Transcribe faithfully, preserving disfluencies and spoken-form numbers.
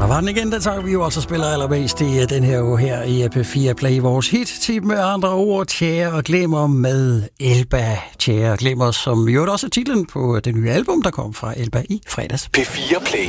Der var den igen, den sang vi jo også spiller allermest i den her uge her i P fire Play. Vores hit-tip med andre ord, Tjære og Glimmer med Elba. Tjære og Glimmer, som jo også er titlen på det nye album, der kom fra Elba i fredags. P fire Play.